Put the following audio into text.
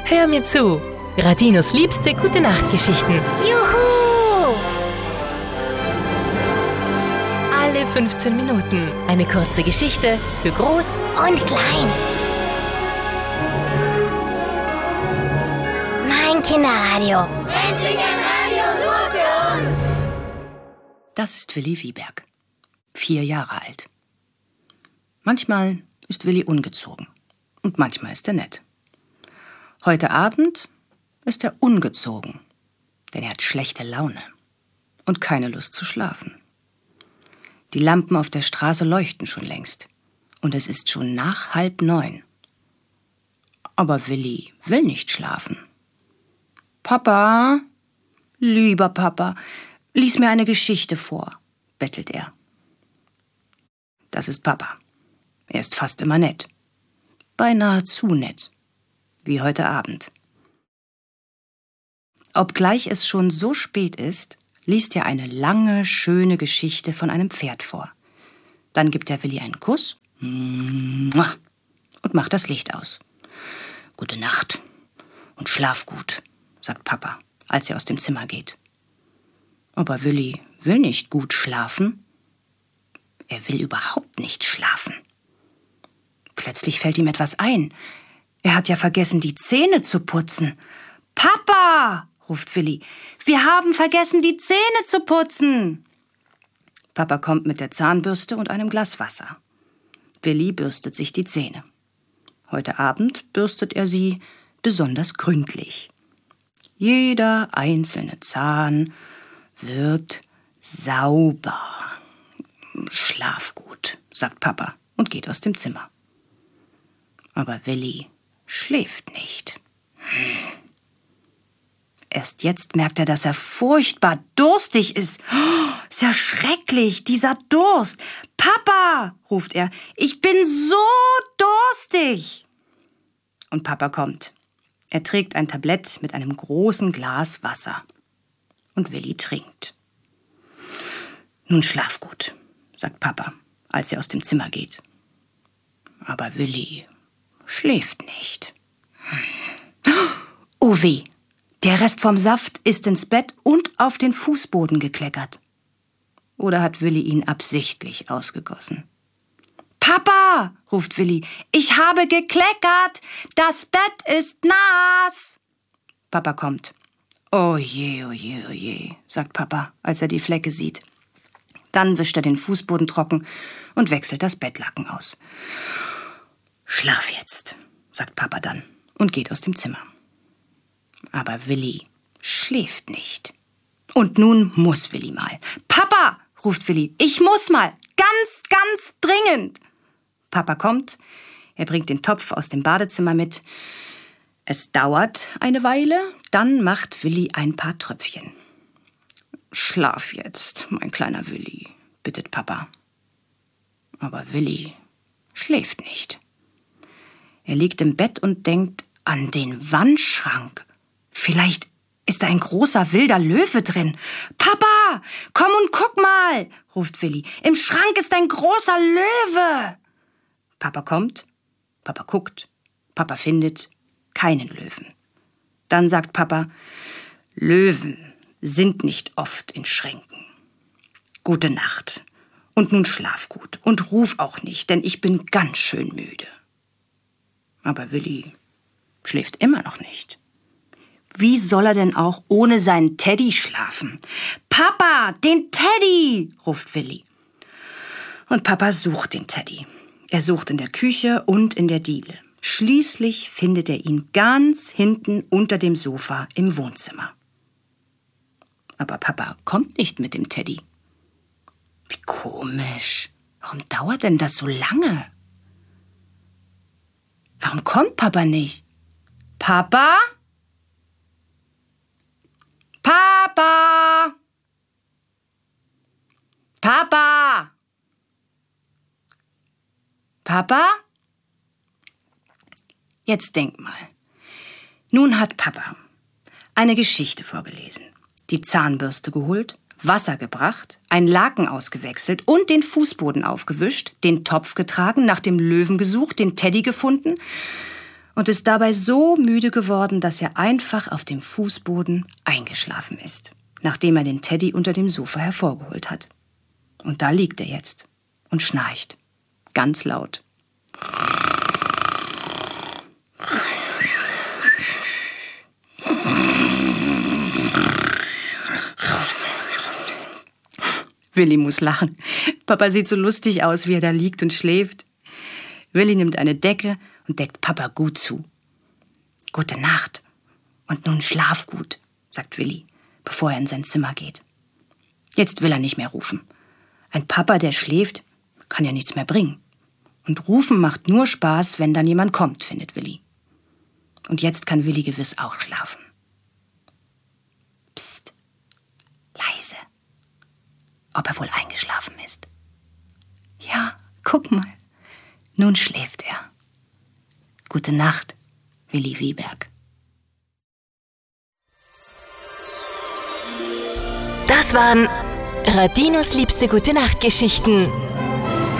Hör mir zu. Radinos liebste Gute-Nacht-Geschichten. Juhu! Alle 15 Minuten eine kurze Geschichte für Groß Und klein. Mein Kinderradio. Endlich ein Radio nur für uns! Das ist Willi Wieberg, 4 Jahre alt. Manchmal ist Willi ungezogen und manchmal ist er nett. Heute Abend ist er ungezogen, denn er hat schlechte Laune und keine Lust zu schlafen. Die Lampen auf der Straße leuchten schon längst und es ist schon nach 8:30. Aber Willi will nicht schlafen. »Papa, lieber Papa, lies mir eine Geschichte vor«, bettelt er. Das ist Papa. Er ist fast immer nett. Beinahe zu nett. Wie heute Abend. Obgleich es schon so spät ist, liest er eine lange, schöne Geschichte von einem Pferd vor. Dann gibt er Willi einen Kuss und macht das Licht aus. »Gute Nacht und schlaf gut«, sagt Papa, als er aus dem Zimmer geht. Aber Willi will nicht gut schlafen. Er will überhaupt nicht schlafen. Plötzlich fällt ihm etwas ein. Er hat ja vergessen, die Zähne zu putzen. »Papa«, ruft Willi, »wir haben vergessen, die Zähne zu putzen.« Papa kommt mit der Zahnbürste und einem Glas Wasser. Willi bürstet sich die Zähne. Heute Abend bürstet er sie besonders gründlich. Jeder einzelne Zahn wird sauber. »Schlaf gut«, sagt Papa und geht aus dem Zimmer. Aber Willi schläft nicht. Erst jetzt merkt er, dass er furchtbar durstig ist. Ist ja schrecklich, dieser Durst. »Papa«, ruft er, »ich bin so durstig.« Und Papa kommt. Er trägt ein Tablett mit einem großen Glas Wasser. Und Willi trinkt. »Nun schlaf gut«, sagt Papa, als er aus dem Zimmer geht. Aber Willi schläft nicht. Oh weh, der Rest vom Saft ist ins Bett und auf den Fußboden gekleckert. Oder hat Willi ihn absichtlich ausgegossen? »Papa«, ruft Willi, »ich habe gekleckert, das Bett ist nass.« Papa kommt. »Oh je, oh je, oh je«, sagt Papa, als er die Flecke sieht. Dann wischt er den Fußboden trocken und wechselt das Bettlaken aus. »Schlaf jetzt«, sagt Papa dann und geht aus dem Zimmer. Aber Willi schläft nicht. Und nun muss Willi mal. »Papa«, ruft Willi, »ich muss mal, ganz, ganz dringend.« Papa kommt, er bringt den Topf aus dem Badezimmer mit. Es dauert eine Weile, dann macht Willi ein paar Tröpfchen. »Schlaf jetzt, mein kleiner Willi«, bittet Papa. Aber Willi schläft nicht. Er liegt im Bett und denkt an den Wandschrank. Vielleicht ist da ein großer wilder Löwe drin. »Papa, komm und guck mal«, ruft Willi. »Im Schrank ist ein großer Löwe.« Papa kommt, Papa guckt, Papa findet keinen Löwen. Dann sagt Papa, »Löwen sind nicht oft in Schränken. Gute Nacht und nun schlaf gut und ruf auch nicht, denn ich bin ganz schön müde.« Aber Willi schläft immer noch nicht. Wie soll er denn auch ohne seinen Teddy schlafen? »Papa, den Teddy«, ruft Willi. Und Papa sucht den Teddy. Er sucht in der Küche und in der Diele. Schließlich findet er ihn ganz hinten unter dem Sofa im Wohnzimmer. Aber Papa kommt nicht mit dem Teddy. Wie komisch. Warum dauert denn das so lange? Warum kommt Papa nicht? Papa? Papa? Papa? Papa? Jetzt denk mal. Nun hat Papa eine Geschichte vorgelesen, die Zahnbürste geholt, Wasser gebracht, ein Laken ausgewechselt und den Fußboden aufgewischt, den Topf getragen, nach dem Löwen gesucht, den Teddy gefunden und ist dabei so müde geworden, dass er einfach auf dem Fußboden eingeschlafen ist, nachdem er den Teddy unter dem Sofa hervorgeholt hat. Und da liegt er jetzt und schnarcht, ganz laut. Willi muss lachen. Papa sieht so lustig aus, wie er da liegt und schläft. Willi nimmt eine Decke und deckt Papa gut zu. »Gute Nacht und nun schlaf gut«, sagt Willi, bevor er in sein Zimmer geht. Jetzt will er nicht mehr rufen. Ein Papa, der schläft, kann ja nichts mehr bringen. Und rufen macht nur Spaß, wenn dann jemand kommt, findet Willi. Und jetzt kann Willi gewiss auch schlafen. Psst, leise. Ob er wohl eingeschlafen ist. Ja, guck mal. Nun schläft er. Gute Nacht, Willi Wieberg. Das waren Radinos liebste Gute-Nacht-Geschichten.